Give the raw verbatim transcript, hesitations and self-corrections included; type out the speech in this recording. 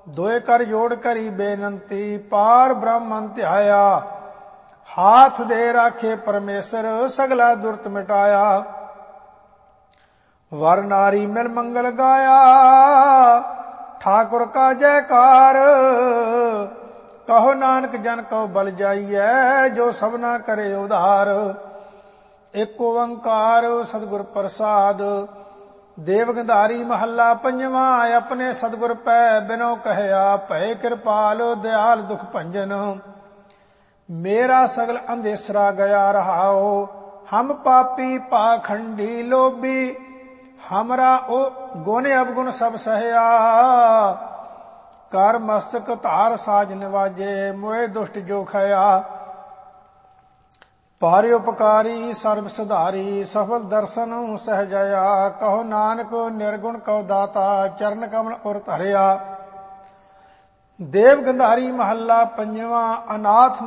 ਦੋਏ ਕਰ ਜੋੜ ਕਰੀ ਬੇਨੰਤੀ, ਪਾਰ ਬ੍ਰਹਮਨ ਧਿਆਇਆ। ਹਾਥ ਦੇ ਰਾਖੇ ਪਰਮੇਸ਼ਰ, ਸਗਲਾ ਦੁਰਤ ਮਿਟਾਇਆ। ਵਰ ਨਾਰੀ ਮਿਲ ਮੰਗਲ ਗਾਇਆ, ਠਾकुर का जयकार। कहो नानक जन कहो बल जाइए, जो सबना करे उधार। एक ओंकार सतगुर प्रसाद, देव गंधारी महला पंजवा। अपने सतगुर पै बिनो कहया, भय कृपाल दयाल दुख भंजन। मेरा सगल अंधेसरा गया रहाओ, हम पापी पाखंडी लोभी। हमरा ओ गुण अवगुण सब सहया, कर मस्तक धार साज निवाजे। मोहे दुष्ट जो खया, पारे उपकारी सर्व सुधारी। सफल दर्शन सहजया, कहो नानक निर्गुण कहो दाता। चरण कमल उर धरिया। देव गंधारी महला पंजवा। अनाथ